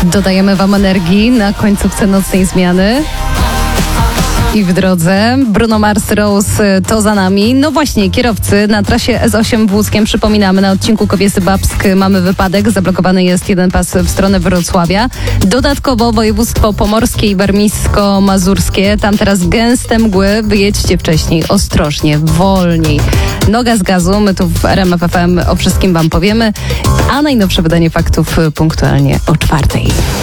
Dodajemy wam energii na końcówce nocnej zmiany. I w drodze Bruno Mars, Rose to za nami. No właśnie, kierowcy na trasie S8 w Łódzkiem, przypominamy, na odcinku Kobiesy-Babsk mamy wypadek. Zablokowany jest jeden pas w stronę Wrocławia. Dodatkowo województwo pomorskie i warmińsko-mazurskie. Tam teraz gęste mgły. Wyjedźcie wcześniej, ostrożnie, wolniej. Noga z gazu. My tu w RMF FM o wszystkim wam powiemy. A najnowsze wydanie faktów punktualnie o 4:00.